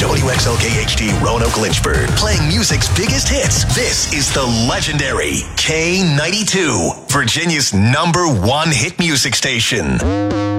WXLK-HD Roanoke Lynchburg, playing music's biggest hits. This is the legendary K92, Virginia's #1 hit music station.